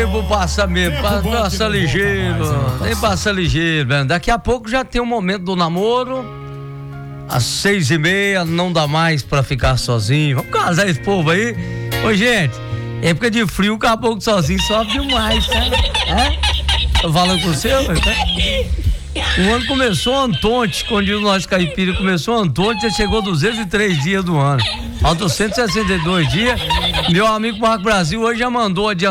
Vou passar mesmo, passa ligeiro, nem passa ligeiro, velho. Daqui a pouco já tem o momento do namoro, às 6h30, não dá mais pra ficar sozinho. Vamos casar esse povo aí. Ô, gente, época de frio, o caboclo sozinho sofre demais, sabe? Tô falando com você, velho? O ano começou Antonte, quando o nosso caipira começou Antonte, já chegou 203 dias do ano. Faltam 162 dias. Meu amigo Marco Brasil hoje já mandou adiantar.